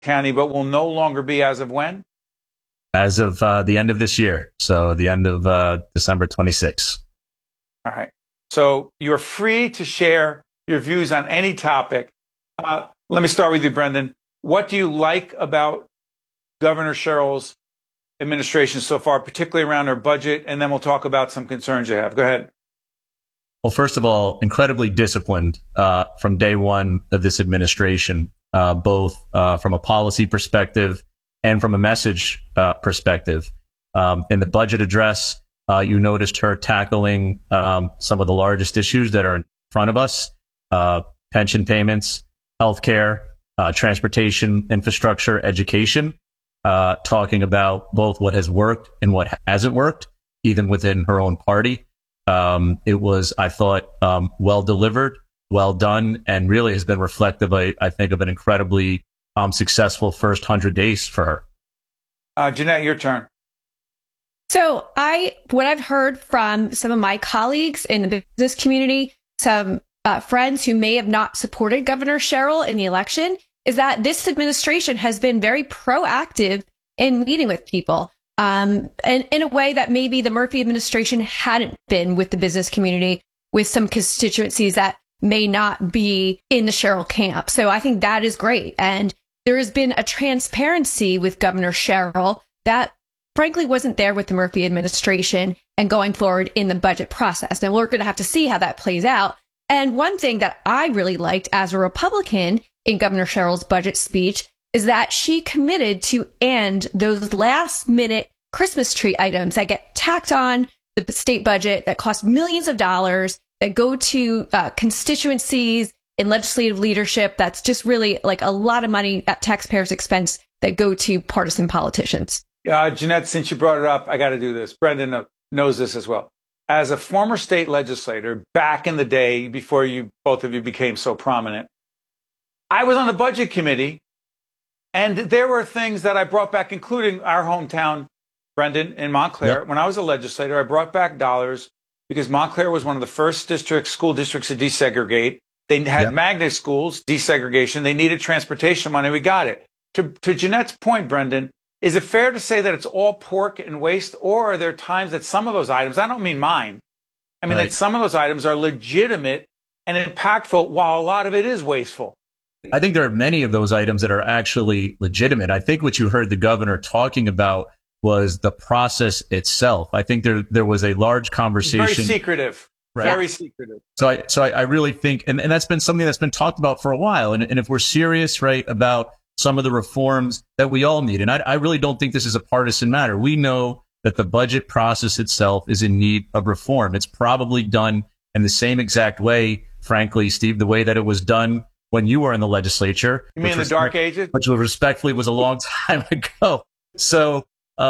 County, but will no longer be as of when? As of the end of this year. So the end of December 26th. All right. So you're free to share your views on any topic. Let me start with you, Brendan. What do you like about Governor Sherrill's administration so far, particularly around her budget? And then we'll talk about some concerns you have. Go ahead. Well, first of all, incredibly disciplined from day one of this administration, both from a policy perspective and from a message perspective. In the budget address, you noticed her tackling some of the largest issues that are in front of us, pension payments, healthcare, transportation, infrastructure, education, talking about both what has worked and what hasn't worked, even within her own party. It was, I thought, well delivered, well done, and really has been reflective, I think, of an incredibly successful first 100 days for her. Jeanette, your turn. So what I've heard from some of my colleagues in the business community, some friends who may have not supported Governor Sherrill in the election, is that this administration has been very proactive in meeting with people. And in a way that maybe the Murphy administration hadn't been with the business community, with some constituencies that may not be in the Sherrill camp. So I think that is great. And there has been a transparency with Governor Sherrill that frankly wasn't there with the Murphy administration and going forward in the budget process. And we're going to have to see how that plays out. And one thing that I really liked as a Republican in Governor Sherrill's budget speech is that she committed to end those last minute Christmas tree items that get tacked on the state budget that cost millions of dollars, that go to constituencies and legislative leadership. That's just really like a lot of money at taxpayers' expense that go to partisan politicians. Jeanette, since you brought it up, I got to do this. Brendan knows this as well. As a former state legislator back in the day, before both of you became so prominent, I was on the budget committee, and there were things that I brought back, including our hometown, Brendan, in Montclair. Yep. When I was a legislator, I brought back dollars because Montclair was one of the first school districts to desegregate. They had magnet schools, desegregation. They needed transportation money. We got it. To Jeanette's point, Brendan, is it fair to say that it's all pork and waste, or are there times that some of those items, I don't mean mine, I mean that some of those items are legitimate and impactful while a lot of it is wasteful? I think there are many of those items that are actually legitimate. I think what you heard the governor talking about was the process itself. I think there was a large conversation. Very secretive. Right. Very secretive. So I really think, and that's been something that's been talked about for a while. And if we're serious, right, about some of the reforms that we all need, and I really don't think this is a partisan matter. We know that the budget process itself is in need of reform. It's probably done in the same exact way, frankly, Steve, the way that it was done when you were in the legislature. You mean the dark ages? Which respectfully was a long time ago. So,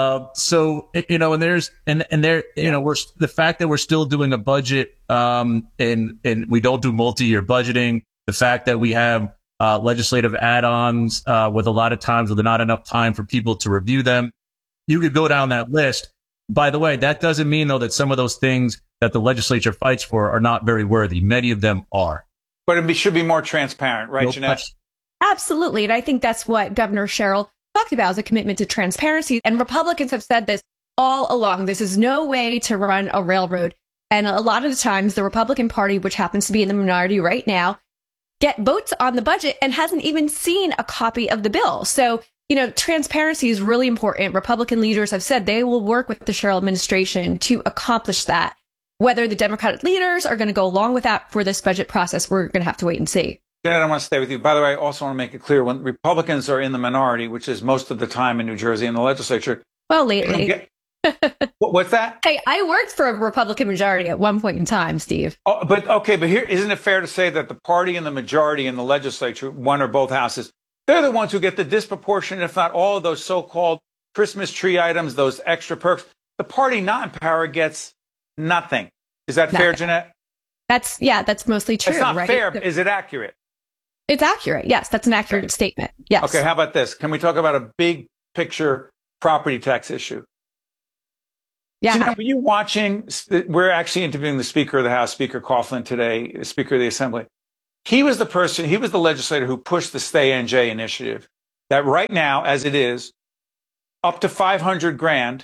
you know, and there's, and there, you know, the fact that we're still doing a budget, and we don't do multi-year budgeting, the fact that we have, legislative add-ons, with a lot of times with not enough time for people to review them. You could go down that list. By the way, that doesn't mean though that some of those things that the legislature fights for are not very worthy. Many of them are. But it should be more transparent, right, Jeanette? Absolutely. And I think that's what Governor Sherrill talked about, is a commitment to transparency. And Republicans have said this all along. This is no way to run a railroad. And a lot of the times the Republican Party, which happens to be in the minority right now, get votes on the budget and hasn't even seen a copy of the bill. So, you know, transparency is really important. Republican leaders have said they will work with the Sherrill administration to accomplish that. Whether the Democratic leaders are going to go along with that for this budget process, we're going to have to wait and see. Janet, I want to stay with you. By the way, I also want to make it clear, when Republicans are in the minority, which is most of the time in New Jersey in the legislature. Well, lately. What's that? Hey, I worked for a Republican majority at one point in time, Steve. Oh, but here, isn't it fair to say that the party in the majority in the legislature, one or both houses, they're the ones who get the disproportionate, if not all of those so-called Christmas tree items, those extra perks? The party not in power gets nothing. Is that fair, Jeanette? That's mostly true. It's not right? fair. Is it accurate? It's accurate. Yes, that's an accurate statement. Yes. Okay, how about this? Can we talk about a big picture property tax issue? Yeah. Jeanette, were you watching? We're actually interviewing the Speaker of the House, Speaker Coughlin, today, the Speaker of the Assembly. He was the legislator who pushed the Stay NJ initiative. that right now, as it is, up to 500 grand,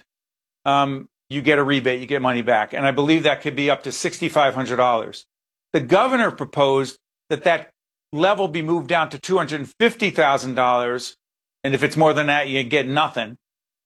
you get a rebate, you get money back. And I believe that could be up to $6,500. The governor proposed that that level be moved down to $250,000. And if it's more than that, you get nothing.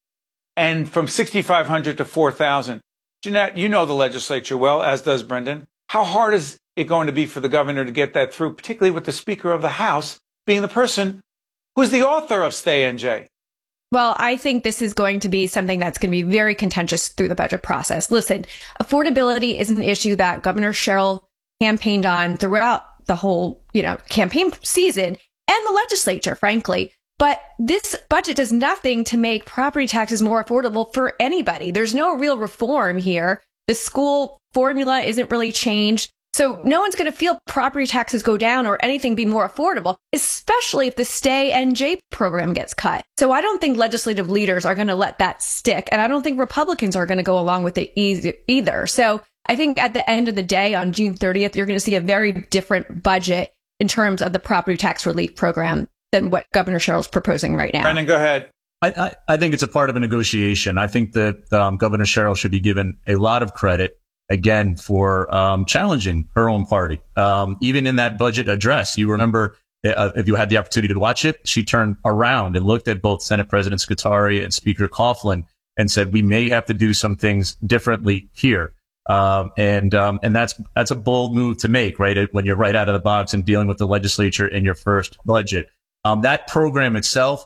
And from 6,500 to 4,000. Jeanette, you know the legislature well, as does Brendan. How hard is it going to be for the governor to get that through, particularly with the Speaker of the House being the person who's the author of Stay NJ? Well, I think this is going to be something that's going to be very contentious through the budget process. Listen, affordability is an issue that Governor Sherrill campaigned on throughout the whole, campaign season and the legislature, frankly. But this budget does nothing to make property taxes more affordable for anybody. There's no real reform here. The school formula isn't really changed. So no one's going to feel property taxes go down or anything be more affordable, especially if the Stay NJ program gets cut. So I don't think legislative leaders are going to let that stick. And I don't think Republicans are going to go along with it either. So I think at the end of the day, on June 30th, you're going to see a very different budget in terms of the property tax relief program than what Governor Sherrill's proposing right now. Brendan, go ahead. I think it's a part of a negotiation. I think that Governor Sherrill should be given a lot of credit, again, for challenging her own party. Even in that budget address, you remember, if you had the opportunity to watch it, she turned around and looked at both Senate President Scutari and Speaker Coughlin and said, we may have to do some things differently here. And that's a bold move to make, right? When you're right out of the box and dealing with the legislature in your first budget. That program itself,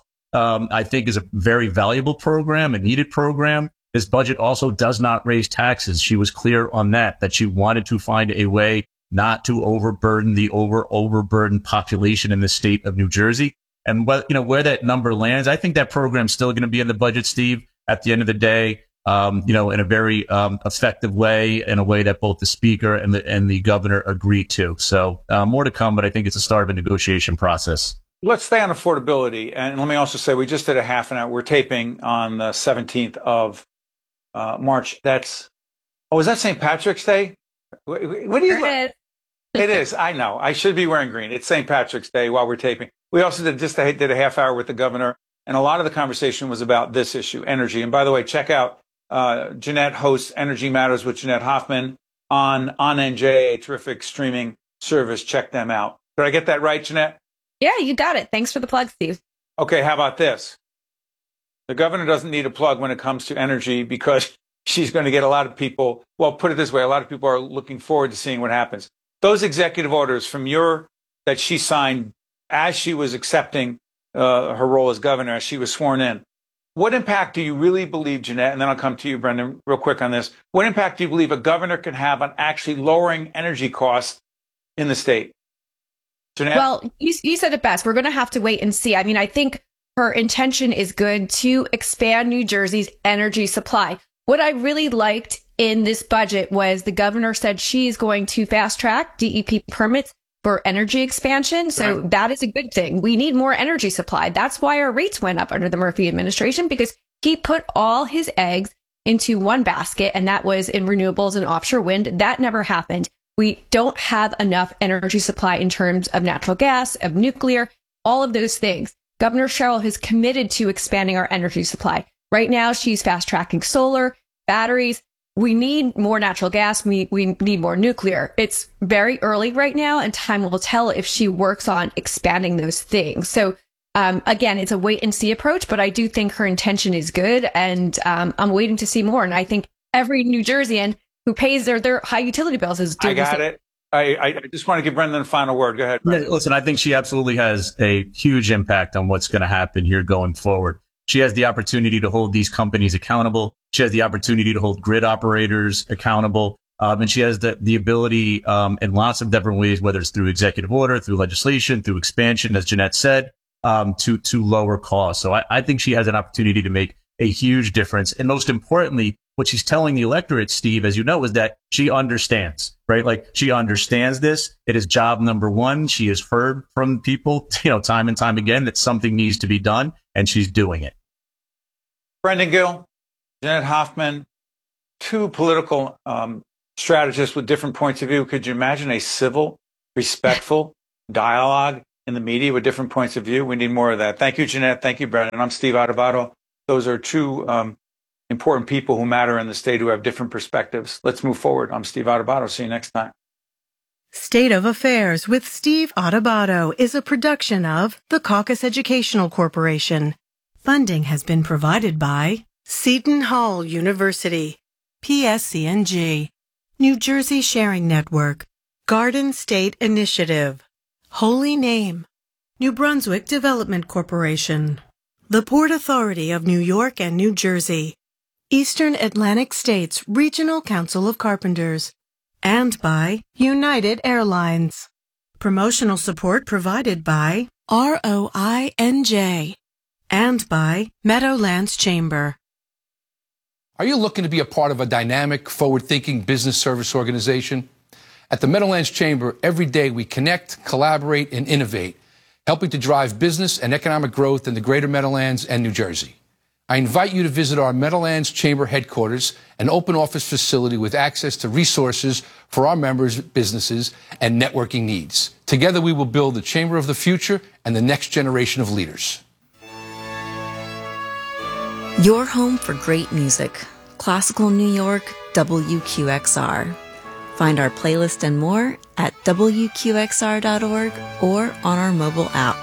I think, is a very valuable program, a needed program. This budget also does not raise taxes. She was clear on that she wanted to find a way not to overburden the overburdened population in the state of New Jersey. And where that number lands, I think that program's still going to be in the budget, Steve, at the end of the day, in a very effective way, in a way that both the speaker and the governor agreed to. So more to come, but I think it's the start of a negotiation process. Let's stay on affordability. And let me also say, we just did a half an hour. We're taping on the 17th of March. Is that St. Patrick's Day? What do you It is. I know. I should be wearing green. It's St. Patrick's Day while we're taping. We also did a half hour with the governor, and a lot of the conversation was about this issue, energy. And by the way, check out Jeanette hosts Energy Matters with Jeanette Hoffman on NJ, a terrific streaming service. Check them out. Did I get that right, Jeanette? Yeah, you got it. Thanks for the plug, Steve. Okay, how about this? The governor doesn't need a plug when it comes to energy because she's going to get a lot of people. Well, put it this way, a lot of people are looking forward to seeing what happens. Those executive orders that she signed as she was accepting her role as governor, as she was sworn in. What impact do you really believe, Jeanette, and then I'll come to you, Brendan, real quick on this. What impact do you believe a governor can have on actually lowering energy costs in the state? Jeanette? Well, you said it best. We're going to have to wait and see. I mean, I think her intention is good to expand New Jersey's energy supply. What I really liked in this budget was the governor said she's going to fast track DEP permits for energy expansion. So that is a good thing. We need more energy supply. That's why our rates went up under the Murphy administration, because he put all his eggs into one basket, and that was in renewables and offshore wind. That never happened. We don't have enough energy supply in terms of natural gas, of nuclear, all of those things. Governor Sherrill has committed to expanding our energy supply. Right now, she's fast tracking solar, batteries. We need more natural gas. We need more nuclear. It's very early right now, and time will tell if she works on expanding those things. So again, it's a wait and see approach, but I do think her intention is good, and I'm waiting to see more. And I think every New Jerseyan who pays their high utility bills is doing I got it. I just want to give Brendan the final word. Go ahead, Brendan. Listen, I think she absolutely has a huge impact on what's going to happen here going forward. She has the opportunity to hold these companies accountable. She has the opportunity to hold grid operators accountable. And she has the ability in lots of different ways, whether it's through executive order, through legislation, through expansion, as Jeanette said, to lower costs. So I think she has an opportunity to make a huge difference. And most importantly, what she's telling the electorate, Steve, as you know, is that she understands, right? Like, she understands this. It is job number one. She has heard from people, time and time again, that something needs to be done, and she's doing it. Brendan Gill, Jeanette Hoffman, two political strategists with different points of view. Could you imagine a civil, respectful dialogue in the media with different points of view. We need more of that. Thank you, Jeanette. Thank you, Brendan. I'm Steve Adubato. Those are two important people who matter in the state who have different perspectives. Let's move forward. I'm Steve Adubato. See you next time. State of Affairs with Steve Adubato is a production of the Caucus Educational Corporation. Funding has been provided by Seton Hall University, PSCNG, New Jersey Sharing Network, Garden State Initiative, Holy Name, New Brunswick Development Corporation, the Port Authority of New York and New Jersey, Eastern Atlantic States Regional Council of Carpenters, and by United Airlines. Promotional support provided by ROINJ and by Meadowlands Chamber. Are you looking to be a part of a dynamic, forward-thinking business service organization? At the Meadowlands Chamber, every day we connect, collaborate, and innovate, helping to drive business and economic growth in the greater Meadowlands and New Jersey. I invite you to visit our Meadowlands Chamber headquarters, an open office facility with access to resources for our members' businesses and networking needs. Together we will build the Chamber of the future and the next generation of leaders. Your home for great music. Classical New York, WQXR. Find our playlist and more at WQXR.org or on our mobile app.